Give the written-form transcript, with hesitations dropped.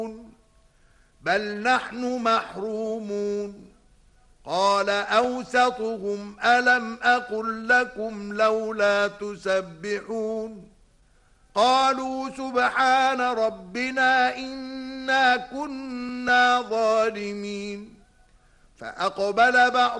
بل نحن محرومون قال أوسطهم ألم أقل لكم لولا تسبحون قالوا سبحان ربنا إنا كنا ظالمين فأقبل بعض